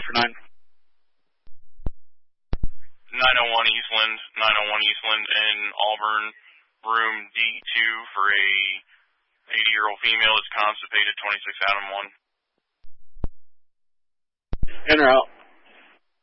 for 9. 901 Eastland in Auburn, room D2 for a 80-year-old female is constipated, 26 Adam 1. In or out?